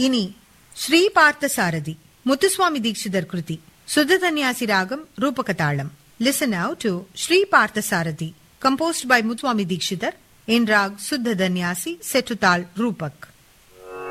இனி ஸ்ரீ பார்த்தசாரதி முத்துசுவாமி தீட்சிதர் கிருதி சுத்ததன்யாசி ராகம் ரூபகதாளம். Listen now to Sri Parthasarathy, composed by Muthuswami Dikshidhar in Rag Suddha Danyasi, set to Tal Rupak.